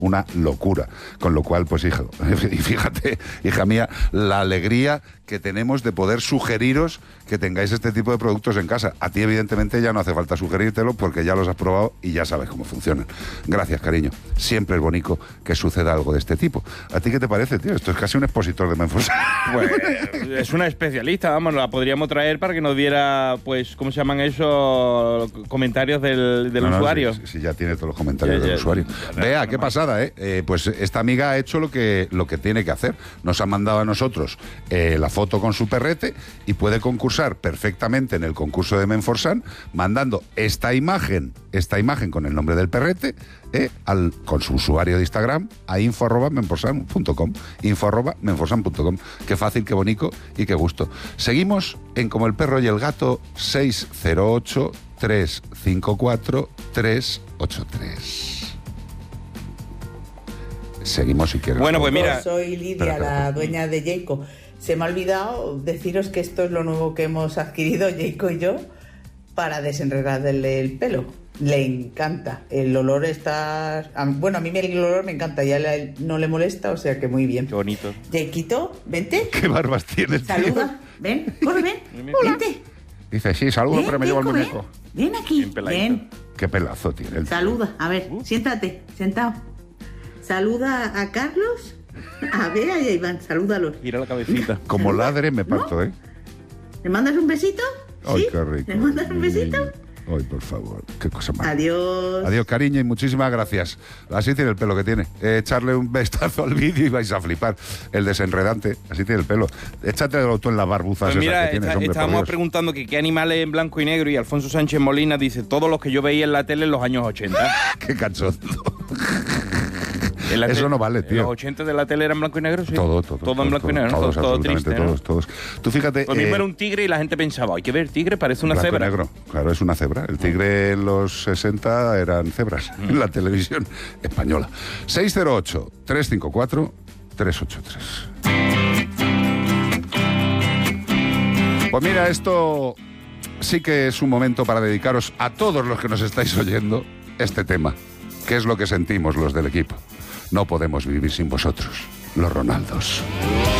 una locura. Con lo cual, pues hijo, y fíjate, hija mía, la alegría que tenemos de poder sugeriros que tengáis este tipo de productos en casa. A ti, evidentemente, ya no hace falta sugerírtelo porque ya los has probado y ya sabes cómo funcionan. Gracias, cariño. Siempre es bonito que suceda algo de este tipo. ¿A ti qué te parece, tío? Esto es casi un expositor de Menforsan. Pues es una especialista, vamos, la podríamos traer para que nos diera, pues, ¿cómo se llaman esos comentarios del usuario? Sí, ya tiene todos los comentarios del usuario. Vea, qué pasada, ¿eh? Pues esta amiga ha hecho lo que tiene que hacer. Nos ha mandado a nosotros la foto con su perrete y puede concursar perfectamente en el concurso de Menforsan mandando esta imagen con el nombre del perrete con su usuario de Instagram a info@menforsan.com, info@menforsan.com. Qué fácil, qué bonito y qué gusto. Seguimos en Como el perro y el gato, 608 354 383. Seguimos si quieres. Bueno, pues mira, soy Lidia, la dueña de Jayco. Se me ha olvidado deciros que esto es lo nuevo que hemos adquirido Jayco y yo para desenredarle el pelo. Le encanta. El olor está... Bueno, a mí el olor me encanta. Ya no le molesta, o sea que muy bien. Qué bonito. Jayquito, vente. Qué barbas tienes, tío. Saluda. Ven, corre, ven. Vente. Dice, sí, saludo, pero me llevo el muñeco. Ven aquí. Ven. Qué pelazo tiene el tío. Saluda. A ver, siéntate, sentado. Saluda a Carlos, a Bea y a Iván. Salúdalos. Mira la cabecita. Como ladre me parto, ¿no? ¿Le mandas un besito? Ay, ¿Sí? qué rico. ¿Le mandas un besito? Ay, por favor, qué cosa más. Adiós. Adiós, cariño, y muchísimas gracias. Así tiene el pelo que tiene. Echarle un vistazo al vídeo y vais a flipar. El desenredante, así tiene el pelo. Échatelo tú en las barbuzas Pues mira, esas que tienes, hombre, estábamos preguntando que qué animales en blanco y negro, y Alfonso Sánchez Molina dice todos los que yo veía en la tele en los años 80. Qué cachondo. Eso no vale, tío. ¿Los 80 de la tele eran blanco y negro? Sí. Todo en blanco y negro, ¿no? Todos, todo absolutamente triste, ¿no? todos. Tú fíjate... Lo mismo era un tigre y la gente pensaba, hay que ver, tigre parece una cebra. Negro, claro, es una cebra. El tigre en los 60 eran cebras en la televisión española. 608-354-383. Pues mira, esto sí que es un momento para dedicaros a todos los que nos estáis oyendo este tema. ¿Qué es lo que sentimos los del equipo? No podemos vivir sin vosotros, los Ronaldos.